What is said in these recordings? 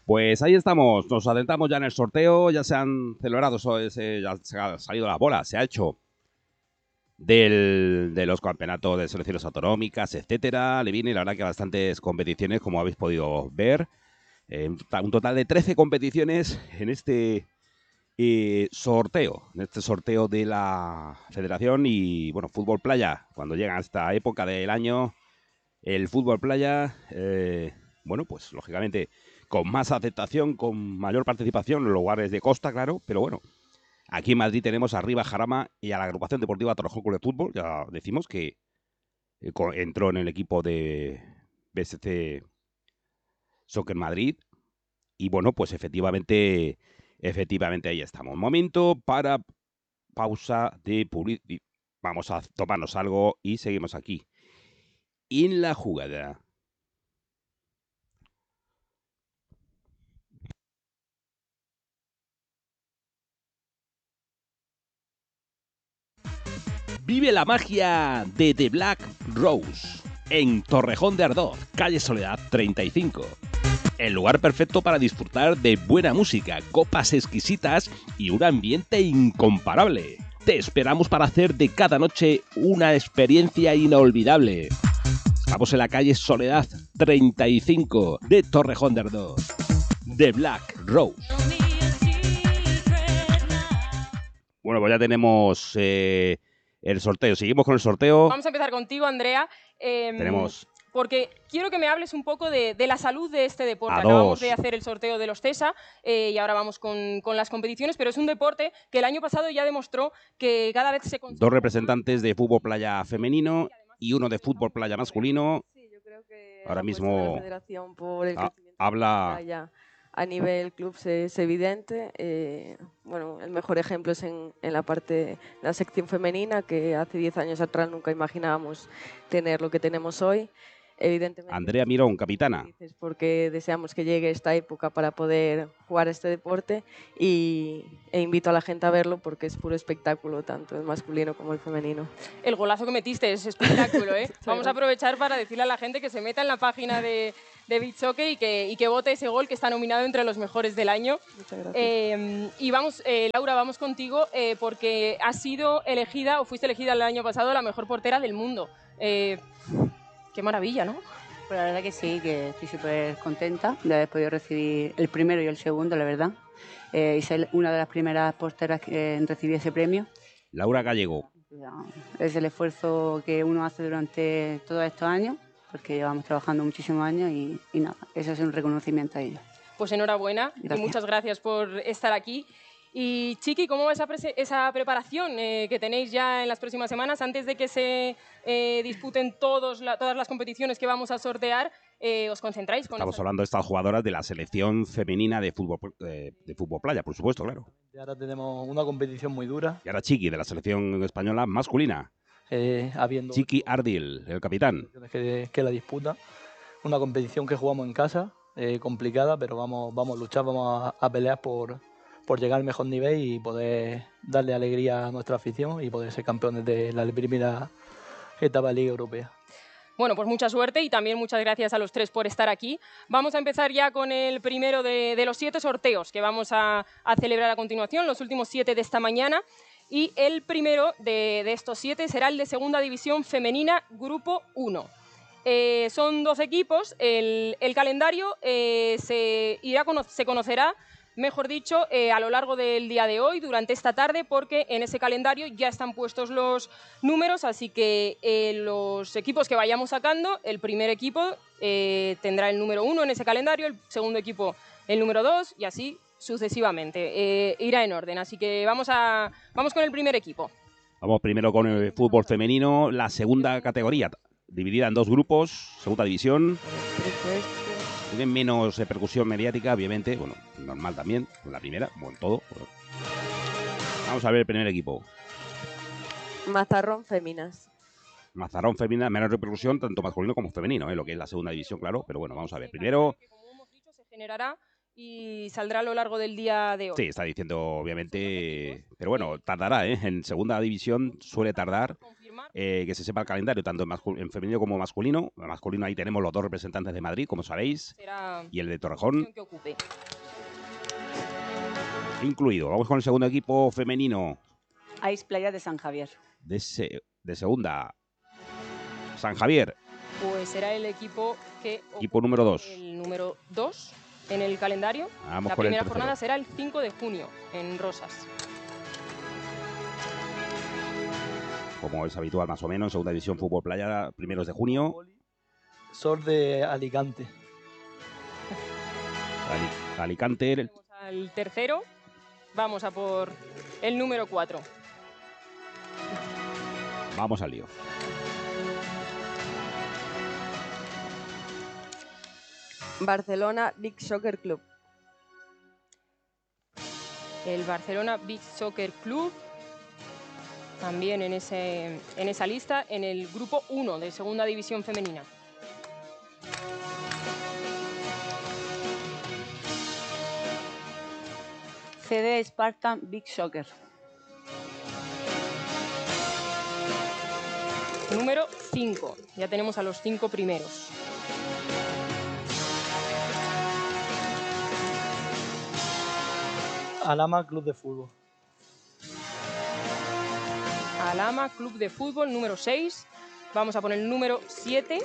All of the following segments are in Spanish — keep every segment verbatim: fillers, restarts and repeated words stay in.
Pues ahí estamos, nos adentramos ya en el sorteo, ya se han celebrado, se, ya se ha salido la bola, se ha hecho del, de los campeonatos de selecciones autonómicas, etcétera. Le viene la verdad que bastantes competiciones, como habéis podido ver. Eh, un total de trece competiciones en este eh, sorteo, en este sorteo de la Federación y, bueno, fútbol playa. Cuando llega esta época del año, el fútbol playa, eh, bueno, pues lógicamente con más aceptación, con mayor participación en los lugares de costa, claro, pero bueno, aquí en Madrid tenemos arriba Jarama y a la agrupación deportiva Torrejón Club de Fútbol, ya decimos que eh, entró en el equipo de B S C Soccer Madrid y bueno, pues efectivamente, efectivamente ahí estamos. Momento para pausa de publicidad. Vamos a tomarnos algo y seguimos aquí. En la jugada. Vive la magia de The Black Rose en Torrejón de Ardoz, calle Soledad treinta y cinco. El lugar perfecto para disfrutar de buena música, copas exquisitas y un ambiente incomparable. Te esperamos para hacer de cada noche una experiencia inolvidable. Estamos en la calle Soledad treinta y cinco de Torrejón de Ardoz. The Black Rose. Bueno, pues ya tenemos eh, el sorteo. Seguimos con el sorteo. Vamos a empezar contigo, Andrea. Eh, tenemos... Porque quiero que me hables un poco de, de la salud de este deporte. A Acabamos dos. de hacer el sorteo de los CESA eh, y ahora vamos con, con las competiciones, pero es un deporte que el año pasado ya demostró que cada vez se... Dos representantes de fútbol playa femenino y uno de fútbol playa masculino. Sí, yo creo que ahora la apuesta de mismo la federación por el ha, crecimiento habla... de la playa a nivel club es evidente. Eh, bueno, el mejor ejemplo es en, en la parte, la sección femenina, que hace diez años atrás nunca imaginábamos tener lo que tenemos hoy. Evidentemente, Andrea Mirón, capitana. Porque deseamos que llegue esta época para poder jugar este deporte y, e invito a la gente a verlo porque es puro espectáculo, tanto el masculino como el femenino. El golazo que metiste es espectáculo, ¿eh? Vamos a aprovechar para decirle a la gente que se meta en la página de, de Beach Soccer y que, y que vote ese gol que está nominado entre los mejores del año. Muchas gracias. Eh, y vamos, eh, Laura, vamos contigo eh, porque has sido elegida o fuiste elegida el año pasado la mejor portera del mundo. Eh, Qué maravilla, ¿no? Pues la verdad que sí, que estoy súper contenta de haber podido recibir el primero y el segundo, la verdad. Eh, y ser una de las primeras porteras que recibí ese premio. Laura Gallego. Es el esfuerzo que uno hace durante todos estos años, porque llevamos trabajando muchísimos años y, y nada, eso es un reconocimiento a ellos. Pues enhorabuena Gracias. Y muchas gracias por estar aquí. Y Chiqui, ¿cómo va esa, esa preparación eh, que tenéis ya en las próximas semanas antes de que se eh, disputen todos la, todas las competiciones que vamos a sortear? Eh, ¿Os concentráis con Estamos esa... hablando de estas jugadoras de la selección femenina de fútbol, eh, de fútbol playa, por supuesto, claro. Y ahora tenemos una competición muy dura. Y ahora Chiqui, de la selección española masculina. Eh, habiendo Chiqui Ardil, el capitán. Que, que la disputa. Una competición que jugamos en casa, eh, complicada, pero vamos, vamos a luchar, vamos a, a pelear por... por llegar al mejor nivel y poder darle alegría a nuestra afición y poder ser campeones de la primera etapa de Liga Europea. Bueno, pues mucha suerte y también muchas gracias a los tres por estar aquí. Vamos a empezar ya con el primero de, de los siete sorteos que vamos a, a celebrar a continuación, los últimos siete de esta mañana. Y el primero de, de estos siete será el de Segunda División Femenina, Grupo uno. Eh, son doce equipos, el, el calendario eh, se, irá, se conocerá mejor dicho, eh, a lo largo del día de hoy, durante esta tarde, porque en ese calendario ya están puestos los números, así que eh, los equipos que vayamos sacando, el primer equipo eh, tendrá el número uno en ese calendario, el segundo equipo el número dos y así sucesivamente. Eh, irá en orden, así que vamos, a, vamos con el primer equipo. Vamos primero con el fútbol femenino, la segunda categoría, dividida en dos grupos, segunda división. Tienen menos repercusión mediática, obviamente, bueno, normal también, con la primera, como en todo. Bueno. Vamos a ver el primer equipo. Mazarrón Féminas. Mazarrón Féminas, menos repercusión, tanto masculino como femenino, ¿eh? Lo que es la segunda división, claro, pero bueno, vamos a ver. Primero... Que, como hemos dicho, se generará y saldrá a lo largo del día de hoy. Sí, está diciendo, obviamente, pero bueno, tardará, ¿eh? En segunda división suele tardar eh, que se sepa el calendario, tanto en, mascul- en femenino como masculino. En masculino ahí tenemos los dos representantes de Madrid, como sabéis, Será y el de Torrejón que ocupe. incluido. Vamos con el segundo equipo femenino Ais Playa de San Javier. de, se- de segunda. San Javier, Pues será el equipo que equipo número dos. el número dos en el calendario. Vamos La con el primera tercero. jornada será el cinco de junio en Rosas. Como es habitual más o menos, segunda división fútbol playa, primeros de junio. S O R de Alicante. Ali- Alicante, el- Tenemos al tercero. Vamos a por el número cuatro. vamos al lío. Barcelona Big Soccer Club. El Barcelona Beach Soccer Club, también en, ese, en esa lista, en el grupo uno de segunda división femenina. C D Spartan Big Soccer. Número cinco. Ya tenemos a los cinco primeros. Alama Club de Fútbol. Alama Club de Fútbol, número seis. Vamos a poner el número siete.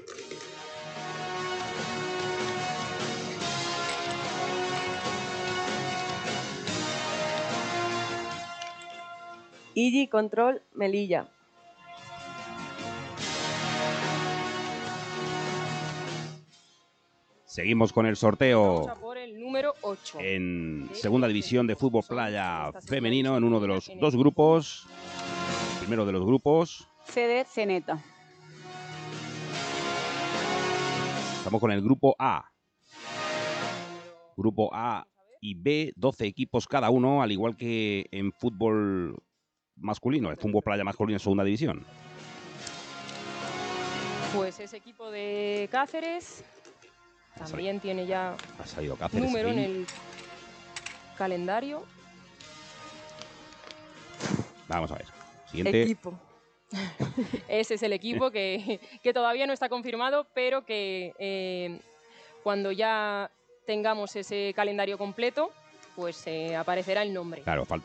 Igi Control Melilla. Seguimos con el Vamos sorteo a por el número ocho. en segunda división de fútbol playa femenino, en uno de los dos grupos. Primero de los grupos. C D Ceneta. Estamos con el grupo A. Grupo A y B, doce equipos cada uno, al igual que en fútbol masculino, el fútbol playa masculino en segunda división. Pues ese equipo de Cáceres también tiene ya Ha salido Cáceres número en ahí. el calendario. Vamos a ver. Siguiente. Equipo. Ese es el equipo que, que todavía no está confirmado, pero que eh, cuando ya tengamos ese calendario completo, pues eh, aparecerá el nombre. Claro, falta